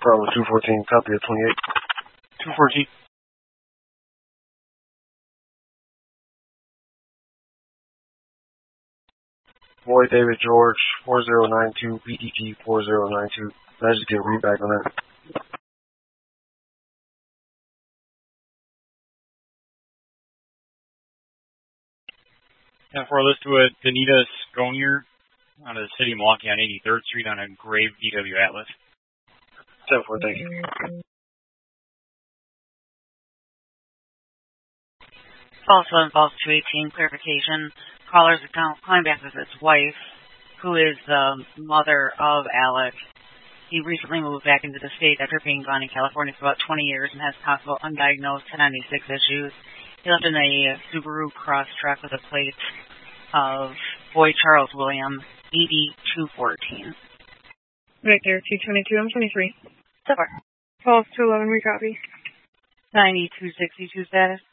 Bravo 214, copy of 28. 214. Boy David George 4092, PTG 4092. Can I just get a read back on that? And for a list with Danita Sconier out of the city of Milwaukee on 83rd Street on a Grave DW Atlas. 10-4, thank you. False 1, false 218, clarification. Caller's account calling back with his wife, who is the mother of Alec. He recently moved back into the state after being gone in California for about 20 years and has possible undiagnosed 1096 issues. He left in a Subaru Crosstrek with a plate of Boy Charles William, ED214. Victor 222, I'm 23. So far. False 211, recopy. 9262 status.